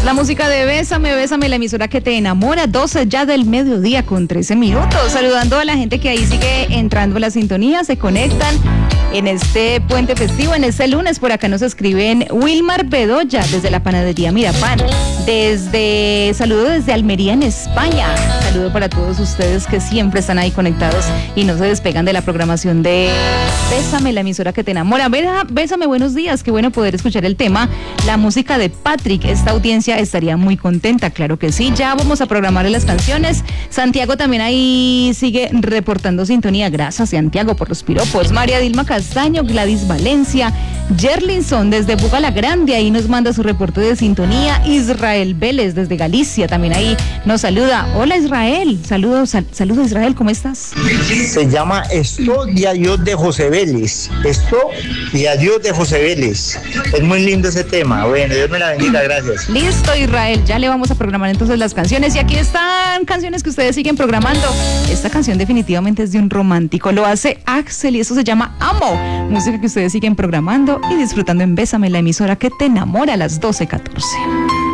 La música de Bésame, Bésame, la emisora que te enamora, 12 ya del mediodía con 13 minutos. Saludando a la gente que ahí sigue entrando a la sintonía, se conectan en este puente festivo, en este lunes. Por acá nos escriben Wilmar Bedoya desde la panadería Mirapan, saludo desde Almería en España. Saludo para todos ustedes que siempre están ahí conectados y no se despegan de la programación de Bésame, la emisora que te enamora. Bésame, buenos días, qué bueno poder escuchar el tema, la música de Patrick. Esta audiencia estaría muy contenta, claro que sí. Ya vamos a programarle las canciones. Santiago también ahí sigue reportando sintonía. Gracias, Santiago, por los piropos. María Dilma Castaño, Gladys Valencia, Jerlinson desde Bugala Grande, ahí nos manda su reporte de sintonía. Israel Vélez desde Galicia también ahí nos saluda. Hola, Israel. Saludos Israel, ¿cómo estás? Se llama Esto y Adiós de José Vélez. Esto y Adiós de José Vélez. Es muy lindo ese tema. Bueno, Dios me la bendiga, gracias. Listo, Israel, ya le vamos a programar entonces las canciones. Y aquí están canciones que ustedes siguen programando. Esta canción definitivamente es de un romántico. Lo hace Axel y eso se llama Amo. Música que ustedes siguen programando y disfrutando en Bésame, la emisora que te enamora, a las 12:14.